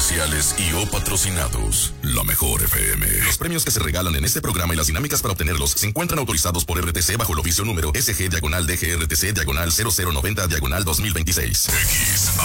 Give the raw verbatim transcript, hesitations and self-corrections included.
comerciales y o patrocinados. La mejor F M. Los premios que se regalan en este programa y las dinámicas para obtenerlos se encuentran autorizados por R T C bajo el oficio número S G diagonal D G R T C diagonal cero cero noventa diagonal dos mil veintiséis. X